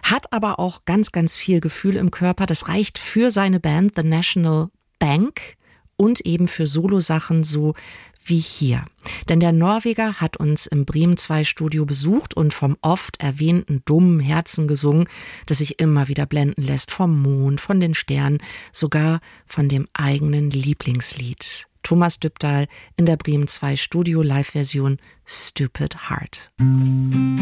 hat aber auch ganz, ganz viel Gefühl im Körper. Das reicht für seine Band The National Bank und eben für Solosachen so wie hier. Denn der Norweger hat uns im Bremen 2 Studio besucht und vom oft erwähnten dummen Herzen gesungen, das sich immer wieder blenden lässt vom Mond, von den Sternen, sogar von dem eigenen Lieblingslied. Thomas Dybdahl in der Bremen 2 Studio Live-Version Stupid Heart.